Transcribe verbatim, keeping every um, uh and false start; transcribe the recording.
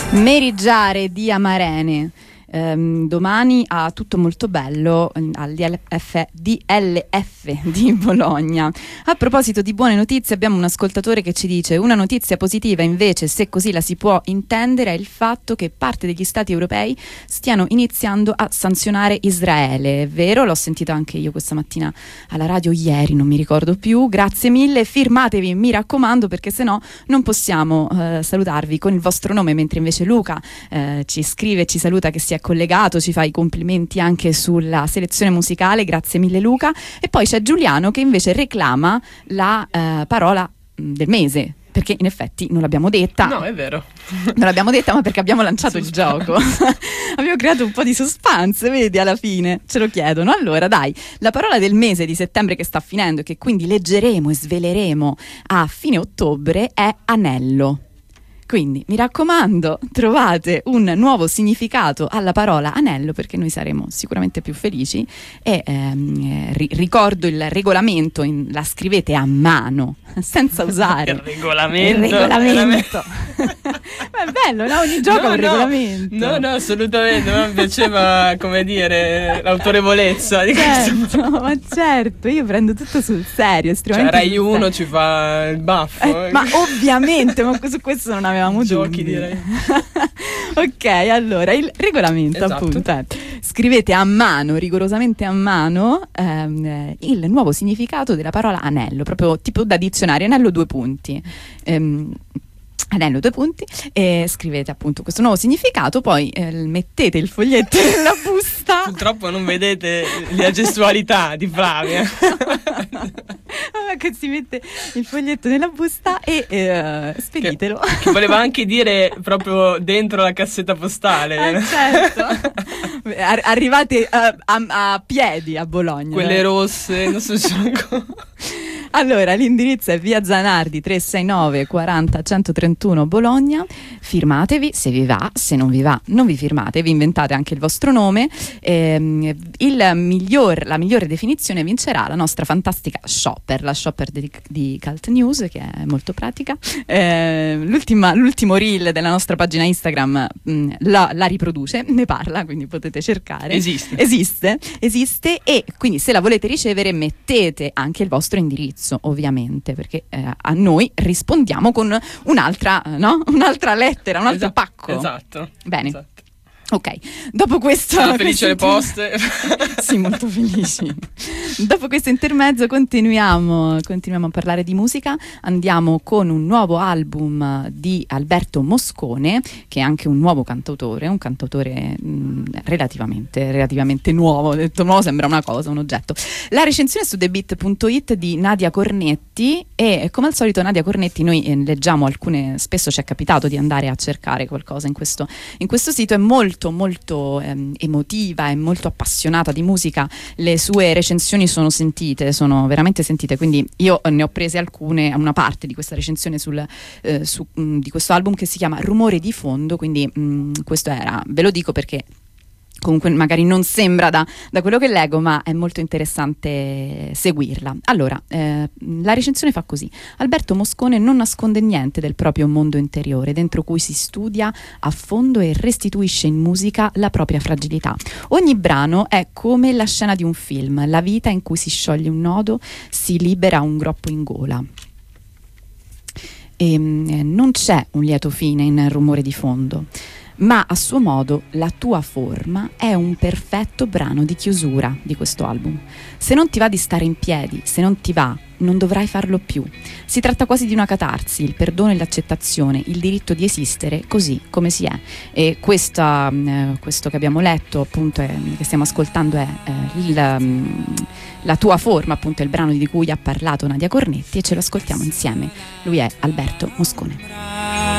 Meriggiare di Amarene. Um, domani a Tutto Molto Bello al D L F, D L F di Bologna. A proposito di buone notizie, abbiamo un ascoltatore che ci dice: una notizia positiva invece, se così la si può intendere, è il fatto che parte degli stati europei stiano iniziando a sanzionare Israele. È vero, l'ho sentita anche io questa mattina alla radio, ieri non mi ricordo più. Grazie mille, firmatevi mi raccomando, perché sennò non possiamo uh, salutarvi con il vostro nome, mentre invece Luca uh, ci scrive, ci saluta, che si è collegato, ci fa i complimenti anche sulla selezione musicale. Grazie mille Luca. E poi c'è Giuliano che invece reclama la uh, parola del mese, perché in effetti non l'abbiamo detta. No, è vero. Non l'abbiamo detta, ma perché abbiamo lanciato il gioco. Abbiamo creato un po' di suspense, vedi, alla fine ce lo chiedono. Allora dai, la parola del mese di settembre che sta finendo e che quindi leggeremo e sveleremo a fine ottobre è anello. Quindi mi raccomando, trovate un nuovo significato alla parola anello, perché noi saremo sicuramente più felici. E ehm, ri- ricordo il regolamento, in, la scrivete a mano senza usare il regolamento. Il regolamento. Ma è bello, no? Ogni gioco no, ha un no, regolamento. No, no, assolutamente. Non mi piaceva, come dire, l'autorevolezza di certo, questo. Ma certo, io prendo tutto sul serio, estremamente. Cioè, Rai uno ci fa il baffo. Eh, ma ovviamente, ma su questo non avevamo giochi, dubbi. direi. Ok, allora il regolamento, esatto. appunto è: scrivete a mano, rigorosamente a mano, ehm, il nuovo significato della parola anello, proprio tipo da dizionario, anello due punti. Ehm, Anello due punti, e scrivete appunto questo nuovo significato, poi eh, mettete il foglietto nella busta. Purtroppo non vedete la gestualità di Flavia. Vabbè, che si mette il foglietto nella busta e eh, speditelo. Che, che voleva anche dire proprio dentro la cassetta postale. Eh, certo. Ar- arrivate a, a, a piedi a Bologna. Quelle eh. rosse, non so se sono ancora. Allora, l'indirizzo è via Zanardi trecentosessantanove quaranta centotrentuno Bologna. Firmatevi se vi va, se non vi va non vi firmate, vi inventate anche il vostro nome. Ehm, il miglior, la migliore definizione vincerà la nostra fantastica shopper, la shopper di, di Cult News, che è molto pratica. Ehm, l'ultima, l'ultimo reel della nostra pagina Instagram mh, la, la riproduce, ne parla, quindi potete cercare. Esiste. Esiste, esiste, e quindi se la volete ricevere mettete anche il vostro indirizzo, ovviamente, perché eh, a noi rispondiamo con un'altra, no? Un'altra lettera, un altro esatto, pacco. Esatto. Bene. Esatto. Ok, dopo questo... Sono felice le poste. Sì, molto felici. Dopo questo intermezzo continuiamo, continuiamo a parlare di musica. Andiamo con un nuovo album di Alberto Moscone, che è anche un nuovo cantautore, un cantautore mh, relativamente, relativamente nuovo. Detto nuovo sembra una cosa, un oggetto. La recensione su the beat punto it di Nadia Cornetti, e come al solito Nadia Cornetti noi eh, leggiamo alcune, spesso ci è capitato di andare a cercare qualcosa in questo, in questo sito. È molto molto molto ehm, emotiva e molto appassionata di musica. Le sue recensioni sono sentite, sono veramente sentite, quindi io ne ho prese alcune, una parte di questa recensione sul, eh, su, mh, di questo album che si chiama Rumore di fondo, quindi mh, questo era, ve lo dico perché comunque magari non sembra da, da quello che leggo, ma è molto interessante seguirla. Allora, eh, la recensione fa così: Alberto Moscone non nasconde niente del proprio mondo interiore, dentro cui si studia a fondo e restituisce in musica la propria fragilità. Ogni brano è come la scena di un film, la vita in cui si scioglie un nodo, si libera un groppo in gola. E, eh, non c'è un lieto fine in Rumore di fondo, ma a suo modo La tua forma è un perfetto brano di chiusura di questo album. Se non ti va di stare in piedi, se non ti va, non dovrai farlo più. Si tratta quasi di una catarsi, il perdono e l'accettazione, il diritto di esistere così come si è. E questa, eh, questo che abbiamo letto, appunto, è, che stiamo ascoltando, è eh, il, um, La tua forma, appunto, è il brano di cui ha parlato Nadia Cornetti, e ce lo ascoltiamo insieme. Lui è Alberto Moscone.